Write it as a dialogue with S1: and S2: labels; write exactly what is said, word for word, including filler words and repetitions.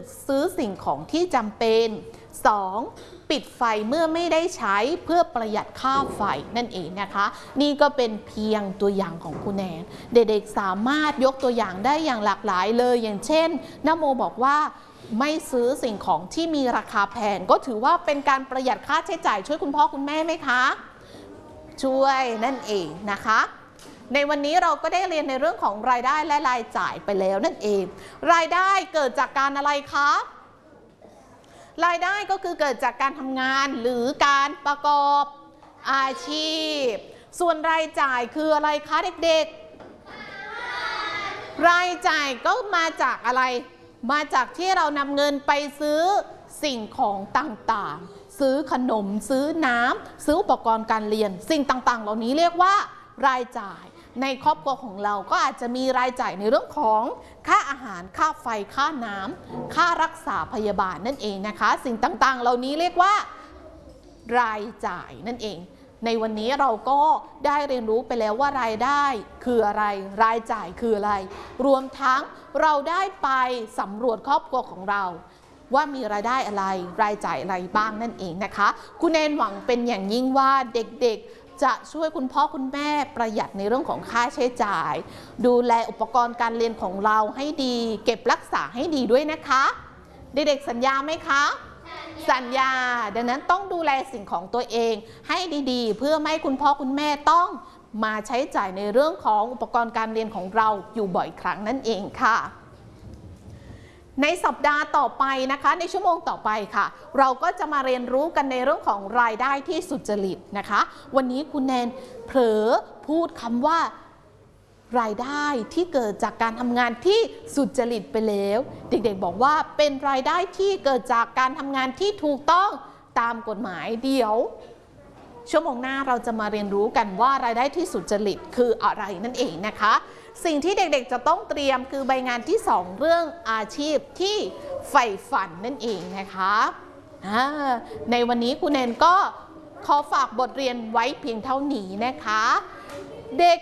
S1: ซื้อสิ่งของที่จำเป็น สอง. ปิดไฟเมื่อไม่ได้ใช้เพื่อประหยัดค่าไฟนั่นเองนะคะนี่ก็เป็นเพียงตัวอย่างของคุณแนนเด็กๆสามารถยกตัวอย่างได้อย่างหลากหลายเลยอย่างเช่นนโมบอกว่าไม่ซื้อสิ่งของที่มีราคาแพงก็ถือว่าเป็นการประหยัดค่าใช้จ่ายช่วยคุณพ่อคุณแม่ไหมคะช่วยนั่นเองนะคะในวันนี้เราก็ได้เรียนในเรื่องของรายได้และรายจ่ายไปแล้วนั่นเองรายได้เกิดจากการอะไรคะรายได้ก็คือเกิดจากการทำงานหรือการประกอบอาชีพส่วนรายจ่ายคืออะไรคะเด็กๆรายจ่ายก็มาจากอะไรมาจากที่เรานำเงินไปซื้อสิ่งของต่างๆซื้อขนมซื้อน้ำซื้ออุปกรณ์การเรียนสิ่งต่างๆเหล่านี้เรียกว่ารายจ่ายในครอบครัวของเราก็อาจจะมีรายจ่ายในเรื่องของค่าอาหารค่าไฟค่าน้ำค่ารักษาพยาบาลนั่นเองนะคะสิ่งต่างๆเหล่านี้เรียกว่ารายจ่ายนั่นเองในวันนี้เราก็ได้เรียนรู้ไปแล้วว่ารายได้คืออะไรรายจ่ายคืออะไรรวมทั้งเราได้ไปสำรวจครอบครัวของเราว่ามีรายได้อะไรรายจ่ายอะไรบ้างนั่นเองนะคะคุณแนนหวังเป็นอย่างยิ่งว่าเด็กๆจะช่วยคุณพ่อคุณแม่ประหยัดในเรื่องของค่าใช้จ่ายดูแลอุปกรณ์การเรียนของเราให้ดีเก็บรักษาให้ดีด้วยนะคะเด็กๆสัญญาไหมคะสัญญาดังนั้นต้องดูแลสิ่งของตัวเองให้ดีๆเพื่อไม่ให้คุณพ่อคุณแม่ต้องมาใช้จ่ายในเรื่องของอุปกรณ์การเรียนของเราอยู่บ่อยครั้งนั่นเองค่ะในสัปดาห์ต่อไปนะคะในชั่วโมงต่อไปค่ะเราก็จะมาเรียนรู้กันในเรื่องของรายได้ที่สุจริตนะคะวันนี้คุณแนนเผลอพูดคำว่ารายได้ที่เกิดจากการทำงานที่สุจริตไปแล้วเด็กๆบอกว่าเป็นรายได้ที่เกิดจากการทำงานที่ถูกต้องตามกฎหมายเดี๋ยวชั่วโมงหน้าเราจะมาเรียนรู้กันว่ารายได้ที่สุจริตคืออะไรนั่นเองนะคะสิ่งที่เด็กๆจะต้องเตรียมคือใบงานที่สองเรื่องอาชีพที่ใฝ่ฝันนั่นเองนะคะในวันนี้คุณแนนก็ขอฝากบทเรียนไว้เพียงเท่านี้นะคะเด็ก